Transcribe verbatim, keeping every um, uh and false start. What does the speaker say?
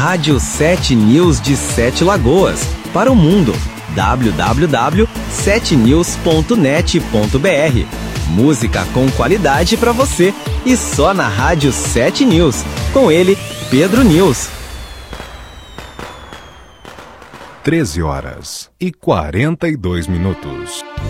Rádio sete News de Sete Lagoas, para o mundo. w w w ponto sete news ponto net ponto b r. Música com qualidade para você e só na Rádio sete News. Com ele, Pedro News. treze horas e quarenta e dois minutos.